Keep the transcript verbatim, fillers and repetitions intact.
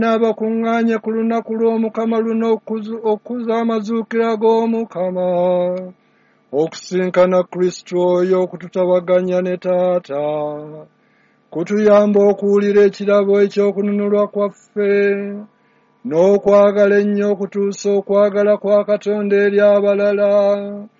n'abakuŋŋaanye ku lunaku lw'Omukama luno okuza amazuukira g'Omukama, okusinkana Kristo oyo okututabaganya ne Taata, kutuyamba okuwulira ekirabo eky'okununulwa kwaffe, n'okwagala ennyo okutuusa okwagala kwa Katonda eri abalala,